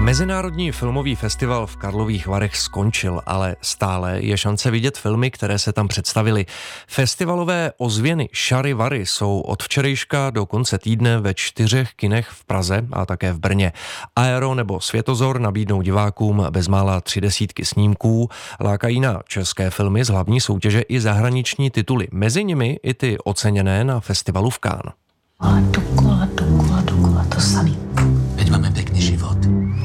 Mezinárodní filmový festival v Karlových Varech skončil, ale stále je šance vidět filmy, které se tam představily. Festivalové ozvěny Šary Vary jsou od včerejška do konce týdne ve 4 kinech v Praze a také v Brně. Aero nebo Světozor nabídnou divákům bezmála 30 snímků, lákají na české filmy z hlavní soutěže i zahraniční tituly, mezi nimi i ty oceněné na festivalu v Cannes. Dokola, to samý. Veď máme pekný život.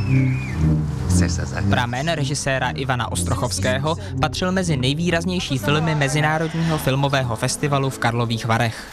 Pramen režiséra Ivana Ostrochovského patřil mezi nejvýraznější filmy Mezinárodního filmového festivalu v Karlových Varech.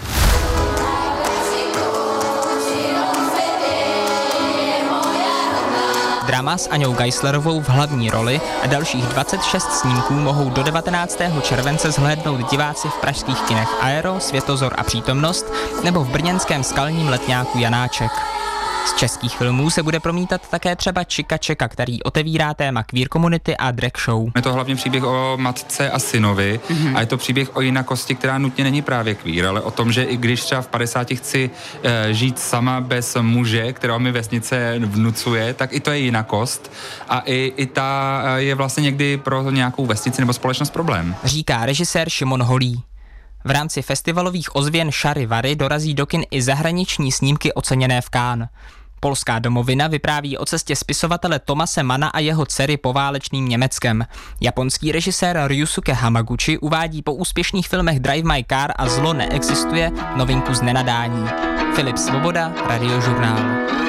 Drama s Aňou Geislerovou v hlavní roli a dalších 26 snímků mohou do 19. července zhlédnout diváci v pražských kinech Aero, Světozor a Přítomnost nebo v brněnském Skalním letňáku Janáček. Z českých filmů se bude promítat také třeba Čika Čeka, který otevírá téma queer komunity a drag show. Je to hlavně příběh o matce a synovi a je to příběh o jinakosti, která nutně není právě queer, ale o tom, že i když třeba v 50 chci žít sama bez muže, kterého mi vesnice vnucuje, tak i to je jinakost a i ta je vlastně někdy pro nějakou vesnici nebo společnost problém. Říká režisér Šimon Holý. V rámci festivalových ozvěn Šary Vary dorazí do kin i zahraniční snímky oceněné v Cannes. Polská domovina vypráví o cestě spisovatele Tomase Mana a jeho dcery poválečným Německem. Japonský režisér Ryusuke Hamaguchi uvádí po úspěšných filmech Drive My Car a Zlo neexistuje novinku z Nenadání. Filip Svoboda, Radiožurnál.